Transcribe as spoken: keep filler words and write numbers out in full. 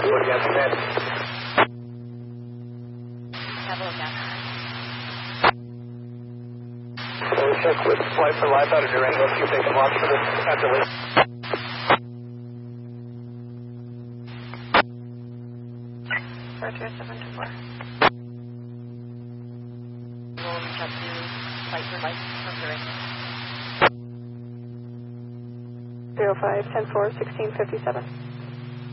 What do you have to say? Have a look at it. We'll check with flight for life out of Durango, see if they can watch for this after leave. four two seven two four. We'll reach out to flight for life from Durango. zero five ten four sixteen fifty-seven.